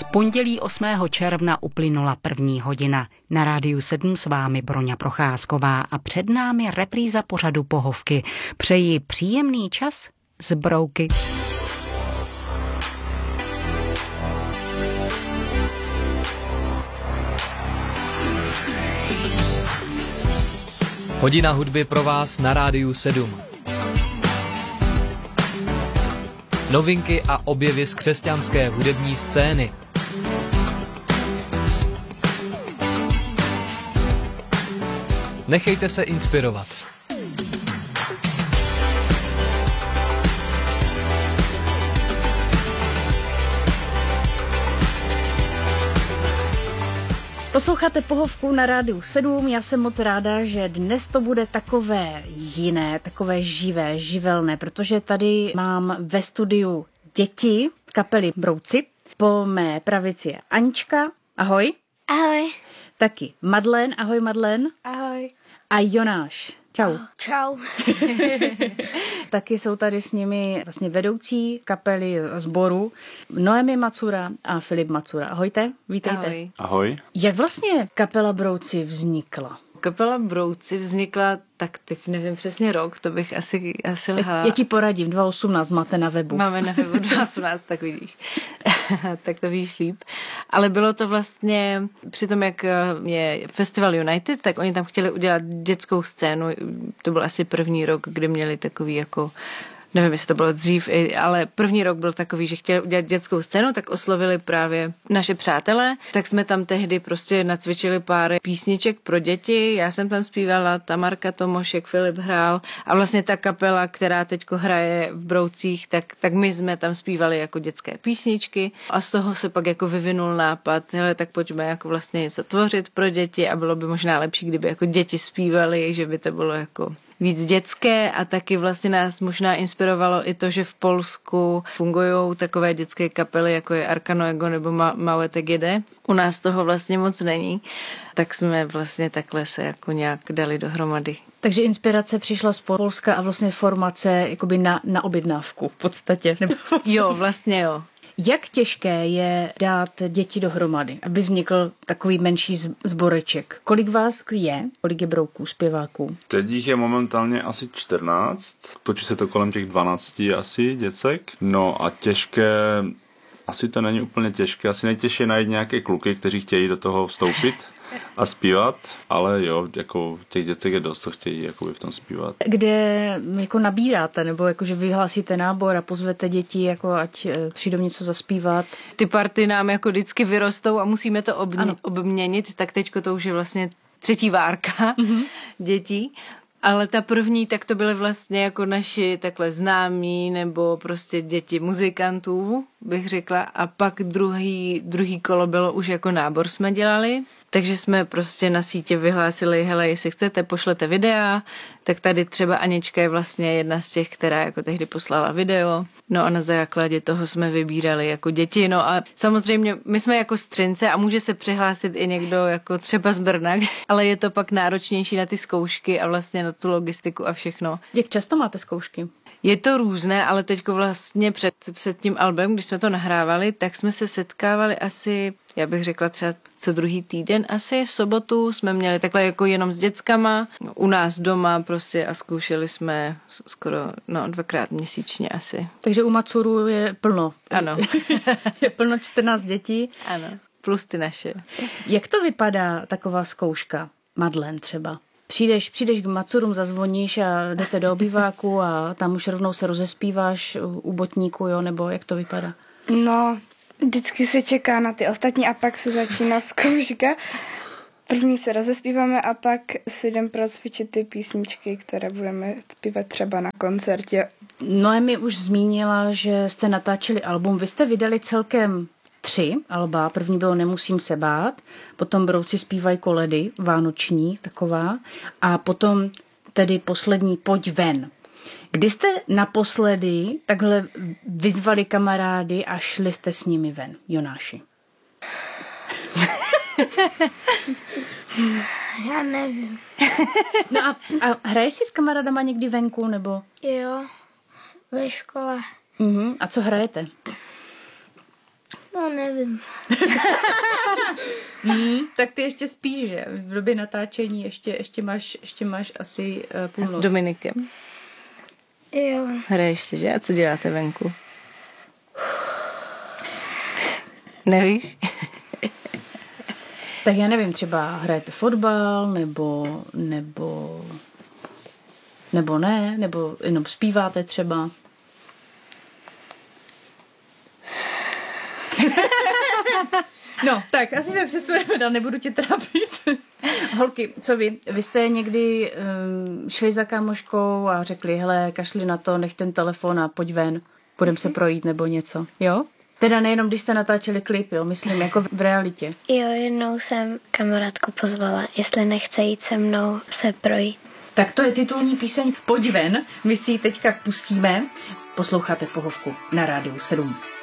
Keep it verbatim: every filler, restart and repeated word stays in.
pondělí osmého června uplynula první hodina. Na Rádiu sedm s vámi Broňa Procházková a před námi repríza pořadu Pohovky. Přeji příjemný čas z Brouky. Hodina hudby pro vás na Rádiu sedm. Novinky a objevy z křesťanské hudební scény. Nechejte se inspirovat. Posloucháte Pohovku na Rádiu sedm, já jsem moc ráda, že dnes to bude takové jiné, takové živé, živelné, protože tady mám ve studiu děti kapely Brouci. Po mé pravici je Anička, ahoj. Ahoj. Taky Madlen, ahoj Madlen. Ahoj. A Jonáš, čau. Čau. Taky jsou tady s nimi vlastně vedoucí kapely sboru Noemi Macura a Filip Macura. Ahojte, vítejte. Ahoj. Ahoj. Jak vlastně kapela Brouci vznikla? Kapela Brouci vznikla, tak teď nevím přesně rok, to bych asi, asi lhala. Já ti poradím, dva tisíce osmnáct máte na webu. Máme na webu dva tisíce osmnáct, tak vidíš. Tak to víš líp. Ale bylo to vlastně, při tom, jak je Festival United, tak oni tam chtěli udělat dětskou scénu. To byl asi první rok, kdy měli takový jako... Nevím, jestli to bylo dřív, ale první rok byl takový, že chtěli udělat dětskou scénu, tak oslovili právě naše přátelé. Tak jsme tam tehdy prostě nacvičili pár písniček pro děti. Já jsem tam zpívala, Tamarka Tomošek, Filip hrál a vlastně ta kapela, která teďko hraje v Broucích, tak, tak my jsme tam zpívali jako dětské písničky a z toho se pak jako vyvinul nápad, hele, tak pojďme jako vlastně něco tvořit pro děti a bylo by možná lepší, kdyby jako děti zpívali, že by to bylo jako víc dětské a taky vlastně nás možná inspirovalo i to, že v Polsku fungují takové dětské kapely, jako je Arka Noego nebo Ma- Małe T G D. U nás toho vlastně moc není, tak jsme vlastně takhle se jako nějak dali dohromady. Takže inspirace přišla z Polska a vlastně formace jakoby na, na objednávku v podstatě. Nebo... Jo, vlastně jo. Jak těžké je dát děti dohromady, aby vznikl takový menší sboreček? Kolik vás je? Kolik je brouků, zpěváků? Teď jich je momentálně asi čtrnáct. Točí se to kolem těch dvanácti asi děcek. No a těžké, asi to není úplně těžké. Asi nejtěžší je najít nějaké kluky, kteří chtějí do toho vstoupit a zpívat, ale jo, jako těch děcek je dost, co chtějí jakoby v tom zpívat. Kde jako nabíráte, nebo jako, že vyhlásíte nábor a pozvete děti, jako ať přijdou něco zaspívat? Ty party nám jako vždycky vyrostou a musíme to obmě- obměnit, tak teďko to už je vlastně třetí várka mm-hmm. dětí. Ale ta první, tak to byly vlastně jako naši takhle známí nebo prostě děti muzikantů, bych řekla. A pak druhý, druhý kolo bylo už jako nábor jsme dělali. Takže jsme prostě na sítě vyhlásili, hele, jestli chcete, pošlete videa. Tak tady třeba Anička je vlastně jedna z těch, která jako tehdy poslala video. No a na základě toho jsme vybírali jako děti. No a samozřejmě my jsme jako střince a může se přihlásit i někdo jako třeba z Brna, ale je to pak náročnější na ty zkoušky a vlastně na tu logistiku a všechno. Jak často máte zkoušky? Je to různé, ale teďko vlastně před, před tím albem, když jsme to nahrávali, tak jsme se setkávali asi, já bych řekla třeba co druhý týden asi, v sobotu jsme měli takhle jako jenom s dětskama, u nás doma prostě a zkoušeli jsme skoro no, dvakrát měsíčně asi. Takže u Macuru je plno. Ano. Je plno čtrnáct dětí. Ano, plus ty naše. Jak to vypadá taková zkouška? Madlen třeba. Přijdeš, přijdeš k Macurům, zazvoníš a jdete do obýváku a tam už rovnou se rozespíváš u botníku, jo, nebo jak to vypadá? No, vždycky se čeká na ty ostatní a pak se začíná zkouška. První se rozespíváme a pak si jdem procvičit ty písničky, které budeme zpívat třeba na koncertě. Noemi už zmínila, že jste natáčeli album. Vy jste vydali celkem tři alba. První bylo Nemusím se bát, potom Brouci zpívají koledy, vánoční taková, a potom tedy poslední Pojď ven. Kdy jste naposledy takhle vyzvali kamarády a šli jste s nimi ven, Jonáši? Já nevím. No a, a hraješ si s kamarádama někdy venku, nebo? Jo, ve škole. Uh-huh. A co hrajete? No No, nevím. Hmm, tak ty ještě spíš, že? V době natáčení ještě, ještě, máš, ještě máš asi uh, A půlnoc. s Dominikem. Jo. Hraješ si, že? A co děláte venku? Nevíš? Tak já nevím, třeba hrajete fotbal, nebo, nebo, nebo ne, nebo jenom zpíváte třeba. No, tak asi se přesuneme dál, nebudu tě trápit. Holky, co vy? Vy jste někdy um, šli za kámoškou a řekli, hele, kašli na to, nech ten telefon a pojď ven, půjdem se projít nebo něco, jo? Teda nejenom, když jste natáčeli klip, jo, myslím, jako v realitě. Jo, jednou jsem kamarádku pozvala, jestli nechce jít se mnou se projít. Tak to je titulní píseň Pojď ven, my si ji teďka pustíme. Posloucháte Pohovku na Rádiu sedm.